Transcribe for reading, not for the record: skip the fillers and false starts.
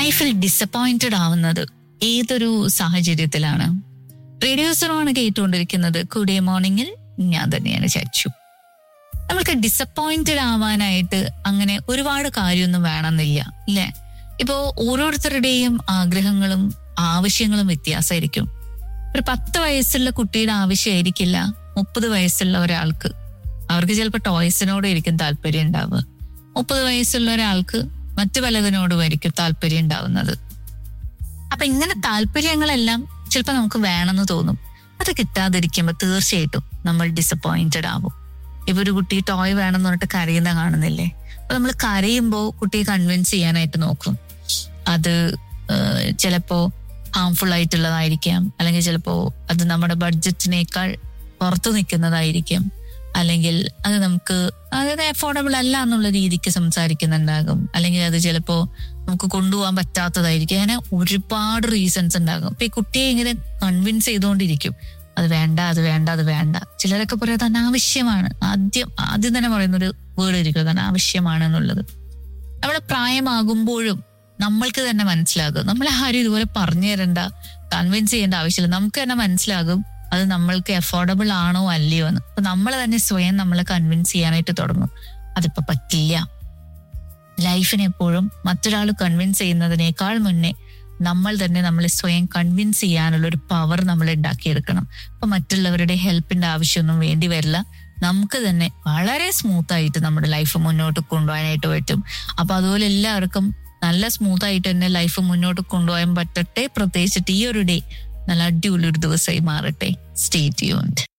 ലൈഫിൽ ഡിസപ്പോയിന്റഡ് ആവുന്നത് ഏതൊരു സാഹചര്യത്തിലാണ്? റേഡിയോ സോണാണ് കേട്ടുകൊണ്ടിരിക്കുന്നത്. കൂടെ മോർണിംഗിൽ ഞാൻ തന്നെയാണ് ചച്ചു. നമ്മൾക്ക് ഡിസപ്പോയിന്റഡ് ആവാനായിട്ട് അങ്ങനെ ഒരുപാട് കാര്യമൊന്നും വേണമെന്നില്ല, അല്ലേ? ഇപ്പോ ഓരോരുത്തരുടെയും ആഗ്രഹങ്ങളും ആവശ്യങ്ങളും വ്യത്യാസമായിരിക്കും. ഒരു 10 വയസ്സുള്ള കുട്ടിയുടെ ആവശ്യമായിരിക്കില്ല 30 വയസ്സുള്ള ഒരാൾക്ക്. അവർക്ക് ചിലപ്പോൾ ടോയ്സിനോട് ആയിരിക്കും താല്പര്യം ഉണ്ടാവുക. 30 വയസ്സുള്ള ഒരാൾക്ക് മറ്റു പലതിനോടുമായിരിക്കും താല്പര്യം ഉണ്ടാവുന്നത്. അപ്പൊ ഇങ്ങനെ താല്പര്യങ്ങളെല്ലാം ചിലപ്പോൾ നമുക്ക് വേണമെന്ന് തോന്നും. അത് കിട്ടാതിരിക്കുമ്പോൾ തീർച്ചയായിട്ടും നമ്മൾ ഡിസപ്പോയിന്റഡ് ആവും. ഇപ്പൊ ഒരു കുട്ടി ടോയ് വേണമെന്ന് പറഞ്ഞിട്ട് കരയുന്ന കാണുന്നില്ലേ? അപ്പൊ നമ്മൾ കരയുമ്പോൾ കുട്ടിയെ കൺവിൻസ് ചെയ്യാനായിട്ട് നോക്കും. അത് ചിലപ്പോ ഹാംഫുൾ ആയിട്ടുള്ളതായിരിക്കാം, അല്ലെങ്കിൽ ചിലപ്പോ അത് നമ്മുടെ ബഡ്ജറ്റിനേക്കാൾ പുറത്തു നിൽക്കുന്നതായിരിക്കും, അല്ലെങ്കിൽ അത് നമുക്ക് അതായത് അഫോർഡബിൾ അല്ല എന്നുള്ള രീതിക്ക് സംസാരിക്കുന്നുണ്ടാകും, അല്ലെങ്കിൽ അത് ചിലപ്പോ നമുക്ക് കൊണ്ടുപോകാൻ പറ്റാത്തതായിരിക്കും. അങ്ങനെ ഒരുപാട് റീസൺസ് ഉണ്ടാകും. അപ്പൊ ഈ കുട്ടിയെ ഇങ്ങനെ കൺവിൻസ് ചെയ്തുകൊണ്ടിരിക്കും, അത് വേണ്ട, അത് വേണ്ട, അത് വേണ്ട. ചിലരൊക്കെ പറയുന്നത് അനാവശ്യമാണ്. ആദ്യം തന്നെ പറയുന്നൊരു വേർഡ് ഇരിക്കുന്നത് അനാവശ്യമാണ് എന്നുള്ളത്. നമ്മുടെ പ്രായമാകുമ്പോഴും നമ്മൾക്ക് തന്നെ മനസ്സിലാകും, നമ്മളെ ആരും ഇതുപോലെ പറഞ്ഞു തരണ്ട, കൺവിൻസ് ചെയ്യേണ്ട ആവശ്യമില്ല. നമുക്ക് തന്നെ മനസ്സിലാകും അത് നമ്മൾക്ക് അഫോർഡബിൾ ആണോ അല്ലയോ എന്ന്. അപ്പൊ നമ്മൾ തന്നെ സ്വയം നമ്മളെ കൺവിൻസ് ചെയ്യാനായിട്ട് തുടങ്ങും. അതിപ്പോ പറ്റില്ല. ലൈഫിനെ എപ്പോഴും മറ്റൊരാൾ കൺവിൻസ് ചെയ്യുന്നതിനേക്കാൾ മുന്നേ നമ്മൾ തന്നെ നമ്മളെ സ്വയം കൺവിൻസ് ചെയ്യാനുള്ള ഒരു പവർ നമ്മൾ ഉണ്ടാക്കിയെടുക്കണം. അപ്പൊ മറ്റുള്ളവരുടെ ഹെൽപ്പിന്റെ ആവശ്യമൊന്നും വേണ്ടി വരില്ല. നമുക്ക് തന്നെ വളരെ സ്മൂത്ത് ആയിട്ട് നമ്മുടെ ലൈഫ് മുന്നോട്ട് കൊണ്ടുപോകാനായിട്ട് പറ്റും. അപ്പൊ അതുപോലെ എല്ലാവർക്കും നല്ല സ്മൂത്ത് ആയിട്ട് തന്നെ ലൈഫ് മുന്നോട്ട് കൊണ്ടുപോകാൻ പറ്റട്ടെ. പ്രത്യേകിച്ചിട്ട് ഈ ഒരു ഡേ നല്ല അടിപൊളി ഒരു ദിവസമായി മാറട്ടെ. Stay tuned.